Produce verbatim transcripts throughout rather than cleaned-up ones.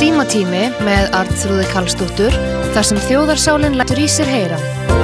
Símatími með Arnþrúði Karlsdóttur, þar sem þjóðarsálin lætur í sér heyra.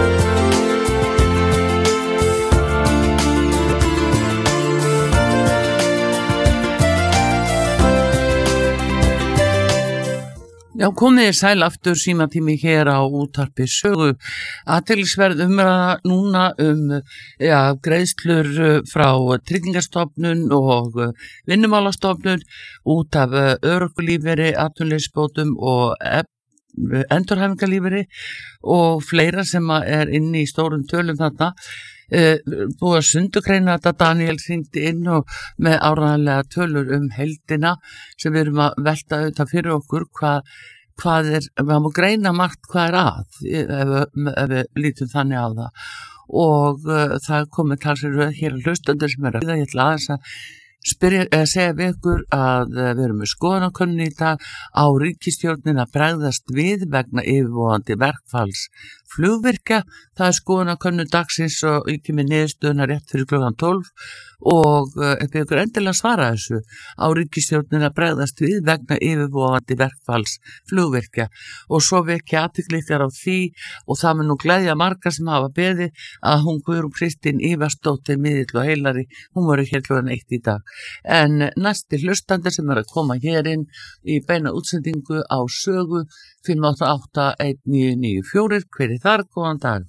Já, komið sæl aftur símatími hér á útvarpi Sögu. Athyglisverð umræða núna um ja, greiðslur frá Tryggingastofnun og Vinnumálastofnun út af örorkulífeyri, atvinnuleysisbótum og endurhæfingarlífeyri og fleira sem er inni í stórum tölum þarna. Uh, búið að sundugreina þetta. Daniel hringdi inn og með áreiðanlega tölur um heildina sem við erum að velta auðvitað fyrir okkur hvað, hvað er, við erum að greina margt hvað er að ef, ef við lítum þannig á það og uh, það er komið talsverður hér að hlustendur sem er að ég ætla aðeins að spyrja, eða segja við ykkur að uh, við erum með skoðanakönnun í dag á ríkisstjórnin að bregðast við vegna yfirvofandi verkfalls flugvirkja. Það er skoðanakönnun dagsins og ég kemur niðurstöðuna rétt fyrir klukkan tólf og ef uh, ykkur endilega svara þessu á ríkisstjórnin að bregðast við vegna yfirvofandi verkfalls flugvirkja og svo vekja athygli ykkar á því og það mun nú gleðja marga sem hafa beðið að hún Guðrún Kristín Ívarsdóttir miðill og heilari, hún verður hér klukkan eitt í dag. En næsti hlustandi sem er að koma hér inn í beina útsendingu á Sögu fimm átta átta einn níu níu fjögur, hver er þar? Góðan dag.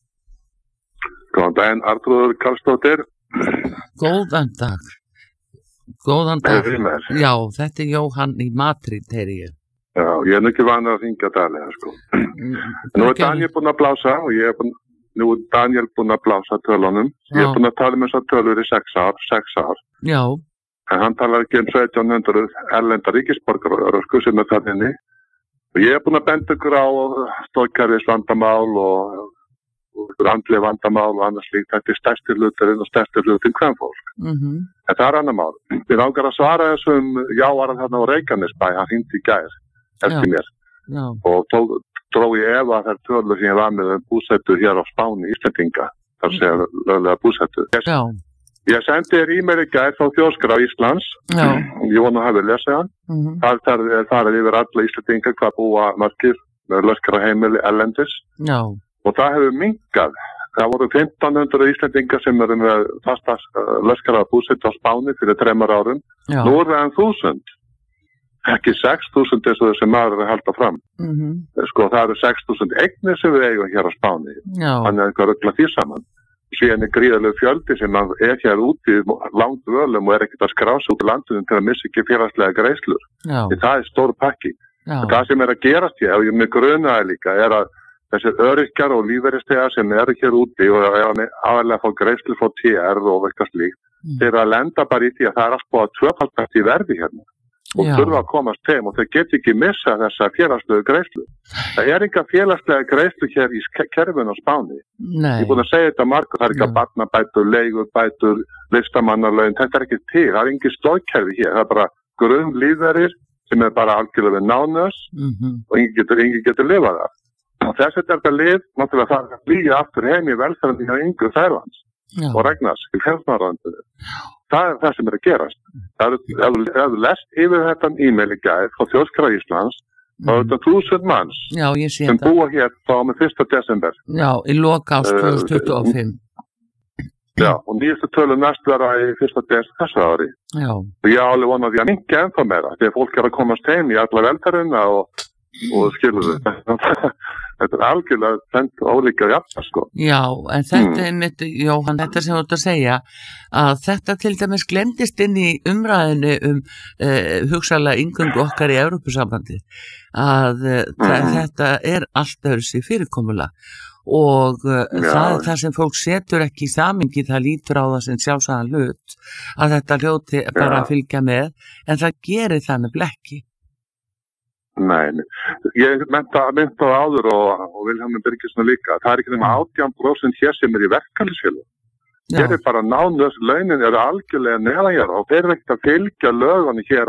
Góðan daginn, Arnþrúður Karlsdóttir. Góðan dag. Góðan dag. Já, þetta er Jóhann í Madrid, heyri ég. Já, ég er nú ekki vanur að hringja daglega, sko. Nú er Daniel búinn að blása og ég er búinn, nú er Daniel búinn að blása tölunum. Ég er búinn að tala með þessar tölur í sex ár, sex ár. Já. En hann talar ekki um sautján hundruð erlenda ríkisborgarar og sko sem er það inni. Og ég er búinn að benda ykkur á stoðkerfis vandamál og, og andleg vandamál og annars líkt. Þetta er stærsti hluturinn og stærsti hluturinn kvenfólk. Mm-hmm. En það er annar mál. Við langar að svara þessum jáaran þarna á Reykjanesbæ, hann hringdi í gær eftir mér. Já. Og tó, dró ég efa þær tölur sem ég var með um búsettu hér á Spáni, Íslendinga. Það sé löglega búsettu. Já. Ég sendi þér e-mail í gær frá Þjóðskrá Íslands. Já. Ég vona að hafa lesið hann. Mm-hmm. Það er þar yfir alla Íslendinga hvað búa margir með löskara heimili erlendis. Já. Og það hefur minnkað. Það voru fimmtán hundruð Íslendinga sem eru með fasta löskara búsett á Spáni fyrir þremur árum. Já. Nú er það en þúsund. Ekki sex þúsund eins og þessi maður er að halda fram. Mm-hmm. Sko það eru sex þúsund eignir sem við eigum hér á Spáni. Já. Þannig að eitthvað rugla því saman. Síðan er gríðarlega fjöldi sem er hér úti langt völum og er ekkert að skrása út í landinu til að missa ekki félagslega greiðslur. Það er stór pakki. Það sem er að gerast hér, og ég með grunaði líka, er að þessir öryrkjar og lífeyrisþegar sem eru hér úti og er aðalega að fá greiðslur frá T R og eitthvað slíkt, mm. þeir að lenda bara í því að það er alltaf að tvöfaldast í verði hérna. Og Já. Þurfa að komast heim og þau get ekki missa þessa félagslegu greiðslu. Það er enga félagslega greiðslu hér í kerfinu á Spáni. Nei. Ég er búin að segja þetta margur, það er ekki að barnabætur, leigubætur, listamannalaun, þetta er ekki til, það er engi stóðkerfi hér, það er bara grunnlífeyrir sem er bara algjörlega við nánus mm-hmm. og engin getur, engin getur lifað það. Og þess að þetta lif, náttúrulega það er að flýja aftur heim í velferðinu hjá yngur Þærlands og Regnars í fjármálaráðuneytinu. Það er það sem er að gerast. Það er, ef þú lest yfir þetta e-mail í gær frá Þjóðskrá Íslands, þá er þetta þúsund manns Já, sem það. Búa hér þá með fyrsta desember. Já, í lok árs tvö þúsund tuttugu og fimm. Uh, já, og nýjastu tölur næst vera í fyrsta desember þessu ári. Já. Og ég alveg vona því að minnka ennþá meira, því að fólk er að komast heim í alla velferðina og, og skilur þau. Þetta er algjörlega þengt ólíka jafna, sko. Já, en þetta er mitt, Jóhann, þetta sem þú ert að segja, að þetta til dæmis glemdist inn í umræðinu um uh, hugsaðlega inngöngu okkar í Evrópusambandi, að uh, mm. þetta er allt öðruvísi fyrirkomulag og uh, það er það sem fólk setur ekki í samhengi, það lítur á það sem sjálfsagðan hlut, að þetta hljóti bara að fylgja með, en það gerir þannig blekki. Nei, ég menta það áður og, og Vilhelmur Birgisson líka. Það er ekki nema átján prósent hér sem er í verkalýðsfélögum. Hér er bara nánast launin eru algjörlega neðanjarðar og þeir eru ekkert að fylgja lögunni hér